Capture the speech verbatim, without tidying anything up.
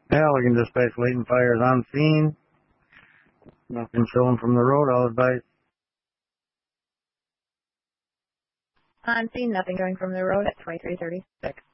Yeah, we can dispatch latent fires on scene. Nothing showing from the road, I'll advise. On scene, nothing going from the road at twenty-three thirty-six.